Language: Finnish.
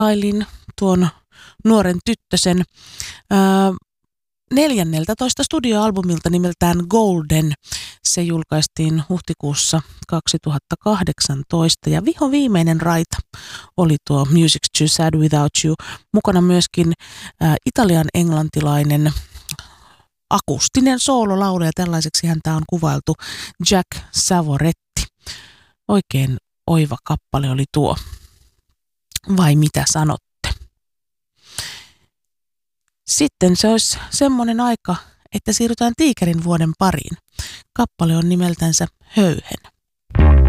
Ailin tuon nuoren tyttösen 14 studioalbumilta nimeltään Golden. Se julkaistiin huhtikuussa 2018 ja vihoviimeinen raita oli tuo Music's Too Sad Without You. Mukana myöskin italian englantilainen akustinen soololaulu ja tällaiseksi häntä on kuvailtu Jack Savoretti. Oikein oiva kappale oli tuo. Vai mitä sanotte? Sitten se olisi semmoinen aika, että siirrytään Tiikerin vuoden pariin. Kappale on nimeltänsä Höyhen.